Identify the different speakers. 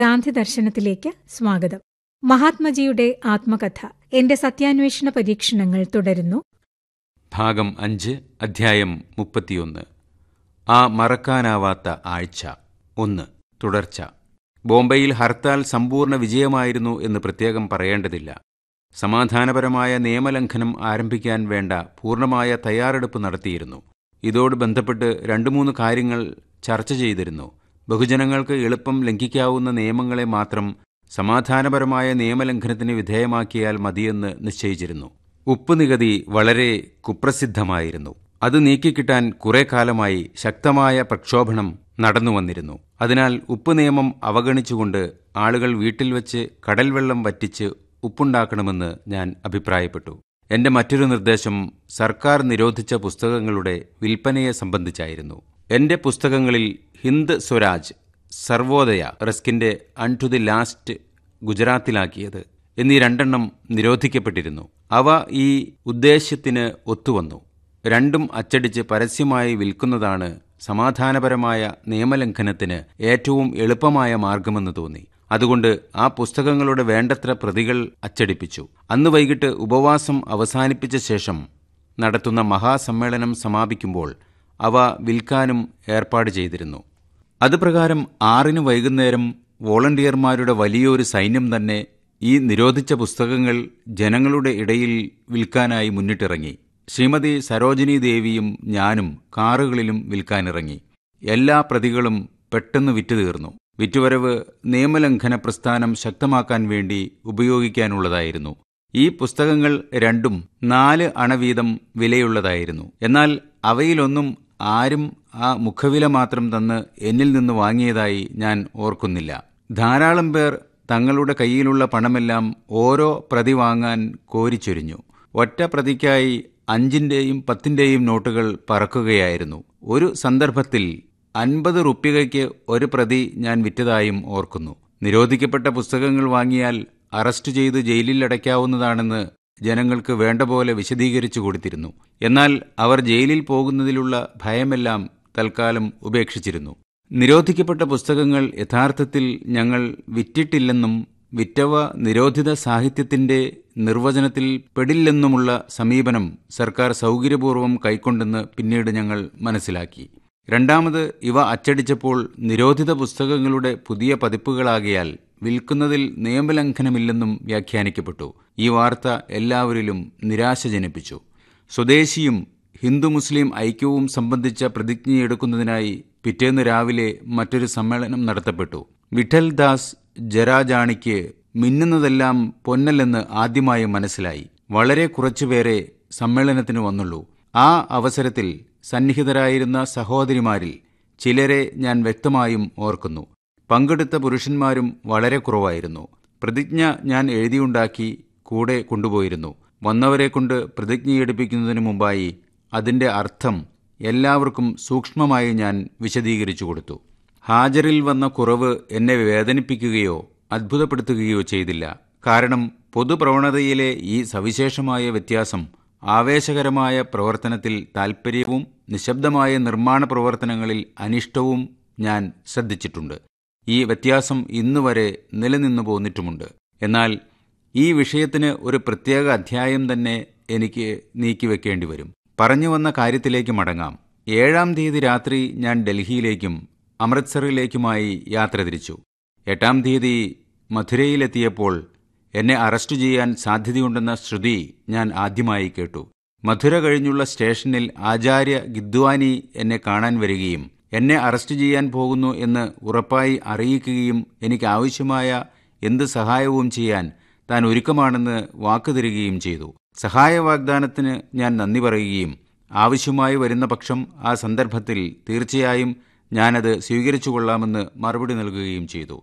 Speaker 1: ഗാന്ധി ദർശനത്തിലേക്ക് സ്വാഗതം. മഹാത്മജിയുടെ ആത്മകഥ എന്റെ സത്യാന്വേഷണ പരീക്ഷണങ്ങൾ തുടരുന്നു.
Speaker 2: ഭാഗം 5, അധ്യായം 31. ആ മറക്കാനാവാത്ത ആഴ്ച 1. തുടർച്ച. ബോംബെയിൽ ഹർത്താൽ സമ്പൂർണ്ണ വിജയമായിരുന്നു എന്ന് പ്രത്യേകം പറയേണ്ടതില്ല. സമാധാനപരമായ നിയമലംഘനം ആരംഭിക്കാൻ വേണ്ട പൂർണ്ണമായ തയ്യാറെടുപ്പ് നടത്തിയിരുന്നു. ഇതോട് ബന്ധപ്പെട്ട് 2-3 കാര്യങ്ങൾ ചർച്ച ചെയ്തിരുന്നു. ബഹുജനങ്ങൾക്ക് എളുപ്പം ലംഘിക്കാവുന്ന നിയമങ്ങളെ മാത്രം സമാധാനപരമായ നിയമലംഘനത്തിന് വിധേയമാക്കിയാൽ മതിയെന്ന് നിശ്ചയിച്ചിരുന്നു. ഉപ്പ് നികുതി വളരെ കുപ്രസിദ്ധമായിരുന്നു. അത് നീക്കിക്കിട്ടാൻ കുറെ കാലമായി ശക്തമായ പ്രക്ഷോഭണം നടന്നുവന്നിരുന്നു. അതിനാൽ ഉപ്പ് നിയമം അവഗണിച്ചുകൊണ്ട് ആളുകൾ വീട്ടിൽ വെച്ച് കടൽവെള്ളം വറ്റിച്ച് ഉപ്പുണ്ടാക്കണമെന്ന് ഞാൻ അഭിപ്രായപ്പെട്ടു. എന്റെ മറ്റൊരു നിർദ്ദേശം സർക്കാർ നിരോധിച്ച പുസ്തകങ്ങളുടെ വിൽപ്പനയെ സംബന്ധിച്ചായിരുന്നു. എന്റെ പുസ്തകങ്ങളിൽ ഹിന്ദ് സ്വരാജ്, സർവോദയ, റസ്കിന്റെ അൺ ടു ദി ലാസ്റ്റ് ഗുജറാത്തിലാക്കിയത് എന്നീ 2 നിരോധിക്കപ്പെട്ടിരുന്നു. അവ ഈ ഉദ്ദേശ്യത്തിന് ഒത്തുവന്നു. 2 അച്ചടിച്ച് പരസ്യമായി വിൽക്കുന്നതാണ് സമാധാനപരമായ നിയമലംഘനത്തിന് ഏറ്റവും എളുപ്പമായ മാർഗമെന്ന് തോന്നി. അതുകൊണ്ട് ആ പുസ്തകങ്ങളുടെ വേണ്ടത്ര പ്രതികൾ അച്ചടിപ്പിച്ചു. അന്ന് വൈകിട്ട് ഉപവാസം അവസാനിപ്പിച്ച ശേഷം നടത്തുന്ന മഹാസമ്മേളനം സമാപിക്കുമ്പോൾ അവ വിൽക്കാനും ഏർപ്പാട് ചെയ്തിരുന്നു. അതുപ്രകാരം 6 വൈകുന്നേരം വോളണ്ടിയർമാരുടെ വലിയൊരു സൈന്യം തന്നെ ഈ നിരോധിച്ച പുസ്തകങ്ങൾ ജനങ്ങളുടെ ഇടയിൽ വിൽക്കാനായി മുന്നിട്ടിറങ്ങി. ശ്രീമതി സരോജിനി ദേവിയും ഞാനും കാറുകളിലും വിൽക്കാനിറങ്ങി. എല്ലാ പ്രതികളും പെട്ടെന്ന് വിറ്റുതീർന്നു. വിറ്റുവരവ് നിയമലംഘന പ്രസ്ഥാനം ശക്തമാക്കാൻ വേണ്ടി ഉപയോഗിക്കാനുള്ളതായിരുന്നു. ഈ പുസ്തകങ്ങൾ 2 4 അണ വീതം വിലയുള്ളതായിരുന്നു. എന്നാൽ അവയിലൊന്നും ആരും ആ മുഖവില മാത്രം തന്ന് എന്നിൽ നിന്ന് വാങ്ങിയതായി ഞാൻ ഓർക്കുന്നില്ല. ധാരാളം പേർ തങ്ങളുടെ കയ്യിലുള്ള പണമെല്ലാം ഓരോ പ്രതി വാങ്ങാൻ കോരിച്ചൊരിഞ്ഞു. ഒറ്റ പ്രതിക്കായി 5-ന്റെയും 10-ന്റെയും നോട്ടുകൾ പറക്കുകയായിരുന്നു. ഒരു സന്ദർഭത്തിൽ 50 റുപ്യയ്ക്ക് ഒരു പ്രതി ഞാൻ വിറ്റതായും ഓർക്കുന്നു. നിരോധിക്കപ്പെട്ട പുസ്തകങ്ങൾ വാങ്ങിയാൽ അറസ്റ്റ് ചെയ്ത് ജയിലിൽ അടയ്ക്കാവുന്നതാണെന്ന് ജനങ്ങൾക്ക് വേണ്ട പോലെ വിശദീകരിച്ചു കൊടുത്തിരുന്നു. എന്നാൽ അവർ ജയിലിൽ പോകുന്നതിലുള്ള ഭയമെല്ലാം തൽക്കാലം ഉപേക്ഷിച്ചിരുന്നു. നിരോധിക്കപ്പെട്ട പുസ്തകങ്ങൾ യഥാർത്ഥത്തിൽ ഞങ്ങൾ വിറ്റിട്ടില്ലെന്നും വിറ്റവ നിരോധിത സാഹിത്യത്തിന്റെ നിർവചനത്തിൽ പെടില്ലെന്നുമുള്ള സമീപനം സർക്കാർ സൗകര്യപൂർവ്വം കൈക്കൊണ്ടെന്ന് പിന്നീട് ഞങ്ങൾ മനസ്സിലാക്കി. രണ്ടാമത്, ഇവ അച്ചടിച്ചപ്പോൾ നിരോധിത പുസ്തകങ്ങളുടെ പുതിയ പതിപ്പുകളാകിയാൽ വിൽക്കുന്നതിൽ നിയമലംഘനമില്ലെന്നും വ്യാഖ്യാനിക്കപ്പെട്ടു. ഈ വാർത്ത എല്ലാവരിലും നിരാശ ജനിപ്പിച്ചു. സ്വദേശിയും ഹിന്ദു മുസ്ലിം ഐക്യവും സംബന്ധിച്ച പ്രതിജ്ഞയെടുക്കുന്നതിനായി പിറ്റേന്ന് രാവിലെ മറ്റൊരു സമ്മേളനം നടത്തപ്പെട്ടു. വിഠൽ ദാസ് ജരാജാണിക്ക് മിന്നുന്നതെല്ലാം പൊന്നല്ലെന്ന് ആദ്യമായി മനസ്സിലായി. വളരെ കുറച്ചുപേരെ സമ്മേളനത്തിന് വന്നുള്ളൂ. ആ അവസരത്തിൽ സന്നിഹിതരായിരുന്ന സഹോദരിമാരിൽ ചിലരെ ഞാൻ വ്യക്തമായും ഓർക്കുന്നു. പങ്കെടുത്ത പുരുഷന്മാരും വളരെ കുറവായിരുന്നു. പ്രതിജ്ഞ ഞാൻ എഴുതിയുണ്ടാക്കി കൂടെ കൊണ്ടുപോയിരുന്നു. വന്നവരെ കൊണ്ട് പ്രതിജ്ഞയെടുപ്പിക്കുന്നതിന് മുമ്പായി അതിൻ്റെ അർത്ഥം എല്ലാവർക്കും സൂക്ഷ്മമായി ഞാൻ വിശദീകരിച്ചു കൊടുത്തു. ഹാജറിൽ വന്ന കുറവ് എന്നെ വേദനിപ്പിക്കുകയോ അത്ഭുതപ്പെടുത്തുകയോ ചെയ്തില്ല. കാരണം പൊതുപ്രവണതയിലെ ഈ സവിശേഷമായ വ്യത്യാസം ആവേശകരമായ പ്രവർത്തനത്തിൽ താൽപ്പര്യവും നിശബ്ദമായ നിർമ്മാണ പ്രവർത്തനങ്ങളിൽ അനിഷ്ടവും ഞാൻ ശ്രദ്ധിച്ചിട്ടുണ്ട്. ഈ വ്യത്യാസം ഇന്നുവരെ നിലനിന്നു പോന്നിട്ടുമുണ്ട്. എന്നാൽ ഈ വിഷയത്തിന് ഒരു പ്രത്യേക അധ്യായം തന്നെ എനിക്ക് നീക്കിവെക്കേണ്ടി വരും. പറഞ്ഞു വന്ന കാര്യത്തിലേക്ക് മടങ്ങാം. 7-ാം തീയതി രാത്രി ഞാൻ ഡൽഹിയിലേക്കും അമൃത്സറിലേക്കുമായി യാത്ര തിരിച്ചു. 8-ാം തീയതി മഥുരയിലെത്തിയപ്പോൾ എന്നെ അറസ്റ്റ് ചെയ്യാൻ സാധ്യതയുണ്ടെന്ന ശ്രുതി ഞാൻ ആദ്യമായി കേട്ടു. മഥുര കഴിഞ്ഞുള്ള സ്റ്റേഷനിൽ ആചാര്യ ഗിദ്വാനി എന്നെ കാണാൻ വരികയും എന്നെ അറസ്റ്റ് ചെയ്യാൻ പോകുന്നു എന്ന് ഉറപ്പായി അറിയിക്കുകയും എനിക്ക് ആവശ്യമായ എന്ത് സഹായവും ചെയ്യാൻ താൻ ഒരുക്കമാണെന്ന് വാക്കുതരികയും ചെയ്തു. സഹായ വാഗ്ദാനത്തിന് ഞാൻ നന്ദി പറയുകയും ആവശ്യമായി വരുന്ന പക്ഷം ആ സന്ദർഭത്തിൽ തീർച്ചയായും ഞാനത് സ്വീകരിച്ചുകൊള്ളാമെന്ന് മറുപടി നൽകുകയും ചെയ്തു.